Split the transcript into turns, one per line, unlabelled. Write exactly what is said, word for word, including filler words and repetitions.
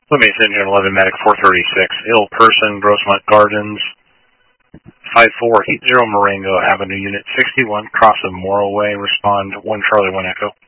Flemington here, eleven Medic four thirty-six, ill person, Grossmont Gardens, five four eight zero Marengo Avenue, Unit sixty-one, cross of Morrow Way, respond one Charlie one Echo.